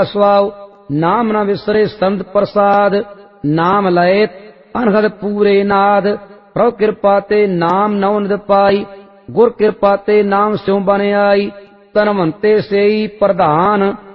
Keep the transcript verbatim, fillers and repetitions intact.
ਸਵਾਉ ਨਾਮ ਨ ਵਿਸਰੇ ਸੰਤ ਪ੍ਰਸਾਦ ਨਾਮ ਲਏ ਅਨਹਦ ਪੂਰੇ ਨਾਦ ਪ੍ਰਭ ਕਿਰਪਾ ਤੇ ਨਾਮ ਨਉ ਨਿਧ ਪਾਈ ਗੁਰ ਕਿਰਪਾ ਤੇ ਨਾਮ ਸਿਉ ਬਨ ਆਈ ਧਨਵੰਤੇ ਸੇਈ ਪ੍ਰਧਾਨ